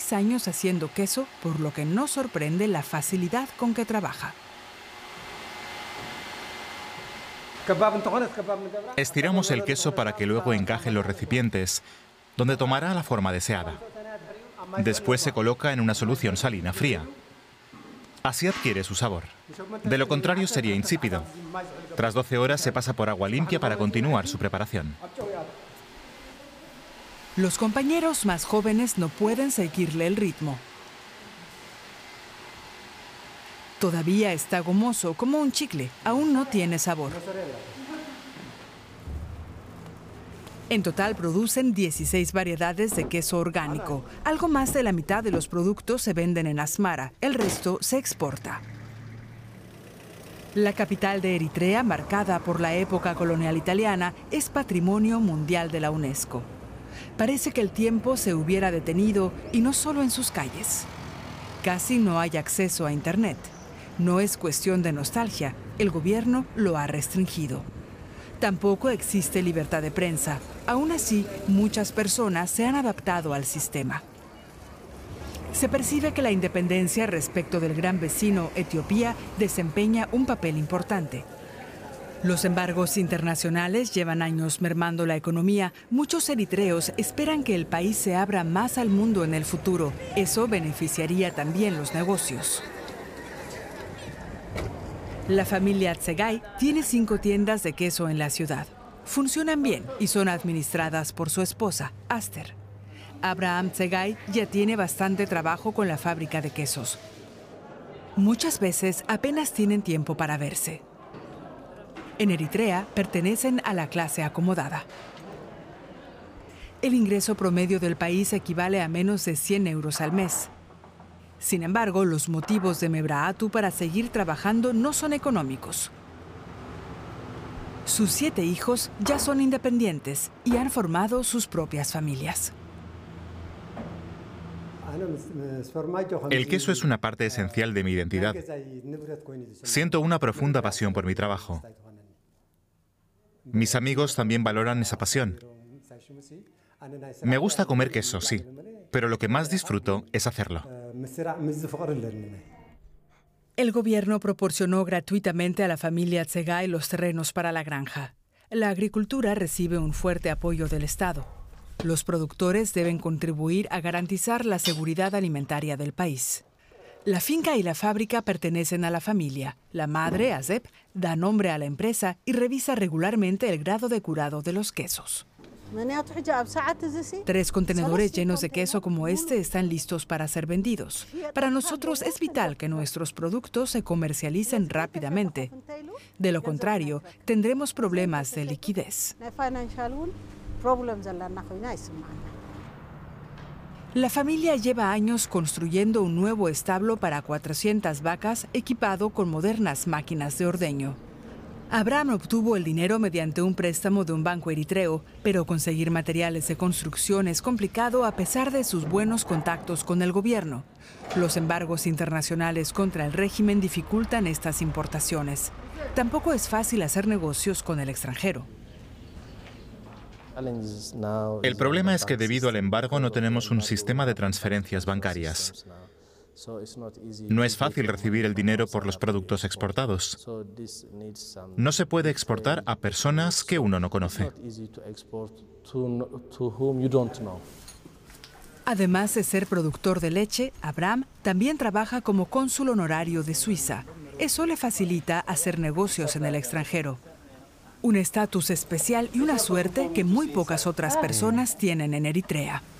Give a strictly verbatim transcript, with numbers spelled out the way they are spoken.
diez años haciendo queso, por lo que no sorprende la facilidad con que trabaja. Estiramos el queso para que luego encaje en los recipientes, donde tomará la forma deseada. Después se coloca en una solución salina fría. Así adquiere su sabor. De lo contrario sería insípido. Tras doce horas se pasa por agua limpia para continuar su preparación. Los compañeros más jóvenes no pueden seguirle el ritmo. Todavía está gomoso, como un chicle, aún no tiene sabor. En total producen dieciséis variedades de queso orgánico. Algo más de la mitad de los productos se venden en Asmara, el resto se exporta. La capital de Eritrea, marcada por la época colonial italiana, es Patrimonio Mundial de la UNESCO. Parece que el tiempo se hubiera detenido, y no solo en sus calles. Casi no hay acceso a Internet. No es cuestión de nostalgia, el gobierno lo ha restringido. Tampoco existe libertad de prensa. Aún así, muchas personas se han adaptado al sistema. Se percibe que la independencia respecto del gran vecino, Etiopía, desempeña un papel importante. Los embargos internacionales llevan años mermando la economía. Muchos eritreos esperan que el país se abra más al mundo en el futuro. Eso beneficiaría también los negocios. La familia Tsegai tiene cinco tiendas de queso en la ciudad. Funcionan bien y son administradas por su esposa, Aster. Abraham Tsegai ya tiene bastante trabajo con la fábrica de quesos. Muchas veces apenas tienen tiempo para verse. En Eritrea pertenecen a la clase acomodada. El ingreso promedio del país equivale a menos de cien euros al mes. Sin embargo, los motivos de Mebrahatu para seguir trabajando no son económicos. Sus siete hijos ya son independientes y han formado sus propias familias. El queso es una parte esencial de mi identidad. Siento una profunda pasión por mi trabajo. Mis amigos también valoran esa pasión. Me gusta comer queso, sí, pero lo que más disfruto es hacerlo. El gobierno proporcionó gratuitamente a la familia Tsegai los terrenos para la granja. La agricultura recibe un fuerte apoyo del Estado. Los productores deben contribuir a garantizar la seguridad alimentaria del país. La finca y la fábrica pertenecen a la familia. La madre, Azep, da nombre a la empresa y revisa regularmente el grado de curado de los quesos. Tres contenedores llenos de queso como este están listos para ser vendidos. Para nosotros es vital que nuestros productos se comercialicen rápidamente. De lo contrario, tendremos problemas de liquidez. La familia lleva años construyendo un nuevo establo para cuatrocientas vacas equipado con modernas máquinas de ordeño. Abraham obtuvo el dinero mediante un préstamo de un banco eritreo, pero conseguir materiales de construcción es complicado a pesar de sus buenos contactos con el gobierno. Los embargos internacionales contra el régimen dificultan estas importaciones. Tampoco es fácil hacer negocios con el extranjero. El problema es que debido al embargo no tenemos un sistema de transferencias bancarias. No es fácil recibir el dinero por los productos exportados. No se puede exportar a personas que uno no conoce. Además de ser productor de leche, Abraham también trabaja como cónsul honorario de Suiza. Eso le facilita hacer negocios en el extranjero. Un estatus especial y una suerte que muy pocas otras personas tienen en Eritrea.